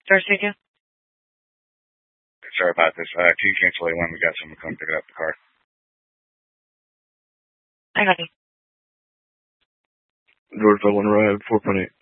Darcy again? Sorry about this. Can you cancel A1? We got someone come pick up the car. Hi, honey. George, I want to ride 4.8.